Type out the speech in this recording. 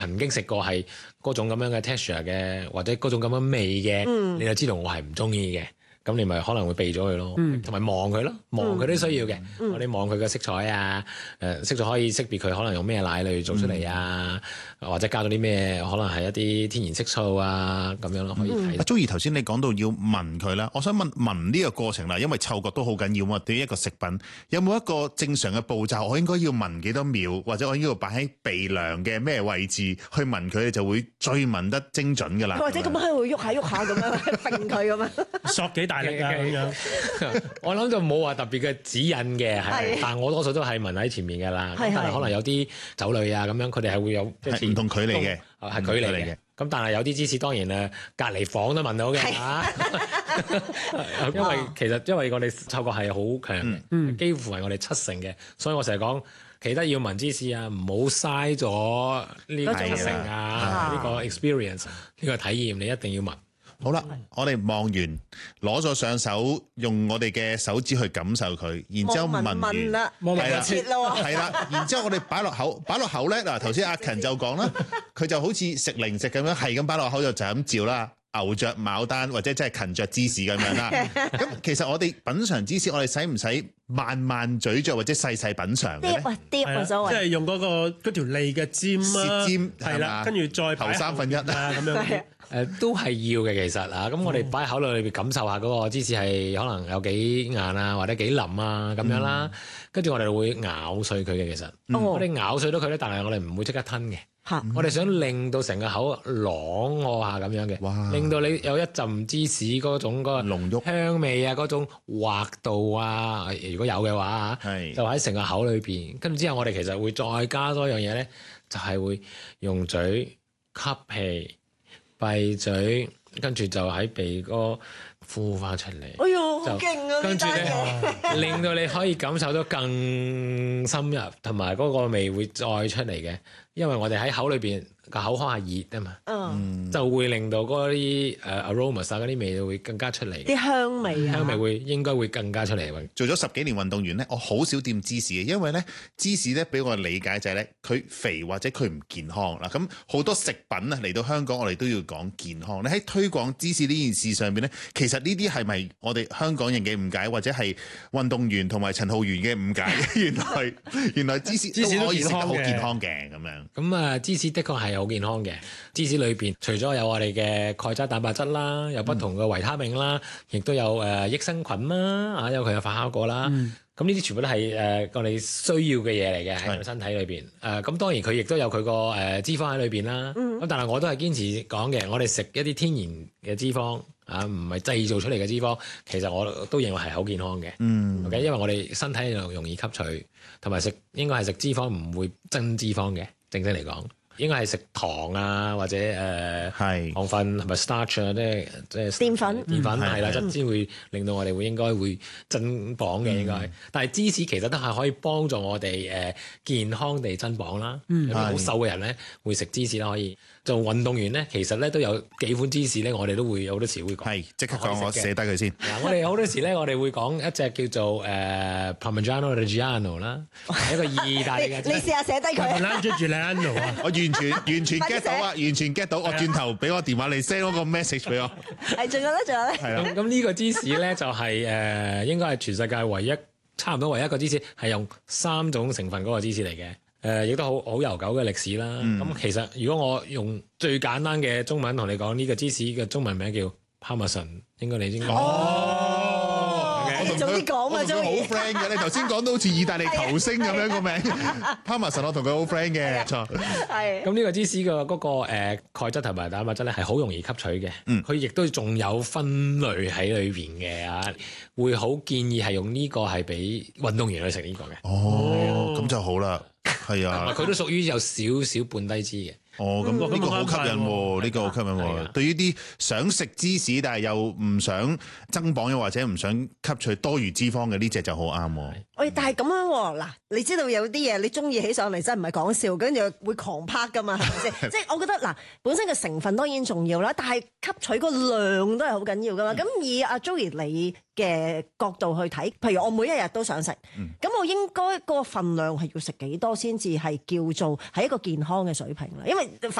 曾經食過係嗰種咁樣嘅 texture 嘅，或者嗰種咁樣味嘅，你就知道我係唔中意嘅。咁你咪可能會避咗佢咯，同埋望佢咯，望佢都需要嘅。我哋望佢嘅色彩啊，色彩可以識別佢可能用咩奶嚟做出嚟啊，或者加咗啲咩，可能係一啲天然色素啊咁樣咯，可以睇。 阿 Joey 頭先你講到要聞佢啦，我想聞呢個過程啦，因為嗅覺都好緊要嘛。對於一個食品，有冇一個正常嘅步驟？我應該要聞幾多秒，或者我應該要擺喺鼻梁嘅咩位置去聞佢，就會最聞得精準㗎啦。 或者咁樣會喐下喐下咁樣揈佢咁樣， 索幾大力啊咁樣。 我諗就冇話特別嘅指引嘅，係，但我多數都係聞喺前面嘅啦。但係可能有啲酒類啊咁樣，佢哋係會有唔同距離嘅， 係距離嘅。咁但係有啲芝士當然隔離房都聞到嘅嚇，因為我哋嗅覺係好強嘅，幾乎係我哋70%嘅，所以我成日講記得要聞芝士啊，唔好嘥咗呢個70%啊，呢個 experience 呢個體驗，你一定要聞。 好啦，我哋望完攞咗上手，用我哋嘅手指去感受佢，然之後聞完啦， 係啦，然之後我哋擺落口咧，嗱頭先阿勤就講啦，佢就好似食零食咁樣，係咁擺落口就咁照啦。牛着牡丹或者真係勤着芝士咁樣啦，咁其實我哋品嚐芝士，我哋使唔使慢慢咀嚼或者細細品嚐嘅咧？ 啲冇所謂， 即係用嗰條脷嘅尖啊， 尖係啦，跟住再頭1/3啊咁樣。 都係要嘅其實啊，咁我哋擺喺口裏邊感受下嗰個芝士係可能有幾硬啊，或者幾腍啊咁樣啦，跟住我哋會咬碎佢嘅其實，我哋咬碎咗佢咧，但係我哋唔會即刻吞嘅。我哋想令到成個口啷我下咁樣嘅，令到你有一陣芝士嗰種嗰個濃郁香味啊，嗰種滑度啊，如果有嘅話就喺成個口裏邊。跟住之後，我哋其實會再加多一樣嘢咧，就係會用嘴吸氣、閉嘴，跟住就喺鼻哥呼翻出嚟。 哎呦，好勁啊！ 跟住咧，令到你可以感受到更深入，同埋嗰個味會再出嚟嘅。因為我哋喺口裏邊個口腔係熱啊嘛，就會令到嗰啲aromas 嗰啲味道會更加出嚟， 啲香味啊， 香味應該會更加出嚟。 做咗10幾年運動員咧，我好少掂芝士嘅，因為咧芝士咧俾我理解就係咧佢肥或者佢唔健康啦。咁好多食品啊嚟到香港，我哋都要講健康。你喺推廣芝士呢件事上邊咧，其實呢啲係咪我哋香港人嘅誤解，或者係運動員同埋陳浩源嘅誤解？原來芝士都可以食得好健康嘅咁樣。 咁芝士的確係好健康嘅。芝士裏邊除咗有我哋嘅鈣質、蛋白質啦，有不同嘅維他命啦，亦都有益生菌啦，有佢嘅發酵果啦。咁呢啲全部都係我哋需要嘅嘢嚟嘅喺個身體裏邊。咁當然佢亦都有佢個脂肪喺裏邊啦。咁但係我都係堅持講嘅，我哋食一啲天然嘅脂肪啊，唔係製造出嚟嘅脂肪，其實我都認為係好健康嘅。OK，因為我哋身體又容易吸取，同埋應該係食脂肪唔會增脂肪嘅。正式嚟講，應該係食糖啊，或者糖分同埋 starch 啊，即係澱粉係啦，先會令到我哋應該會增磅嘅應該。但係芝士其實都係可以幫助我哋健康地增磅啦。有啲好瘦嘅人咧會食芝士啦，可以做運動員咧，其實咧都有幾款芝士咧，我哋都會有好多時會講。 係即刻講，我寫低佢先。 我哋好多時咧，我哋會講一隻叫做Parmigiano Reggiano 啦，係一個意大利嘅。 你試下寫低佢。 我完全 get 到啊！完全 get 到。我轉頭俾我電話你 send 嗰個 message 俾我。 係，仲有咧。 係啦。 咁呢個芝士咧就係應該係全世界差唔多唯一一個芝士係用3種成分嗰個芝士嚟嘅。亦都好悠久嘅歷史啦。咁其實如果我用最簡單嘅中文同你講，呢個芝士嘅中文名叫 Parmesan， 應該你應該。 你早啲講啊， 我同佢好 friend 嘅。你頭先講到好似意大利球星咁樣個名，Parmesan 我同佢好 friend 嘅，錯。 係。 咁呢個芝士嘅嗰個鈣質同埋蛋白質咧係好容易吸取嘅。佢亦都仲有分類喺裏邊嘅啊，會好建議係用呢個係俾運動員去食呢個嘅。 咁就好啦。係啊， 佢都屬於有少少半低脂嘅。 咁呢個好吸引喎，呢個好吸引喎。對於啲想食芝士但係又唔想增磅又或者唔想吸取多餘脂肪嘅呢隻就好啱喎。 喂，但係咁樣喎，嗱，你知道有啲嘢你中意起上嚟真係唔係講笑，跟住會狂拍噶嘛，係咪先？即係我覺得嗱，本身嘅成分當然重要啦，但係吸取個量都係好緊要噶嘛。咁以阿 Joey 你嘅角度去睇，譬如我每一日都想食，咁我應該個份量係要食幾多先至係叫做係一個健康嘅水平咧？因為為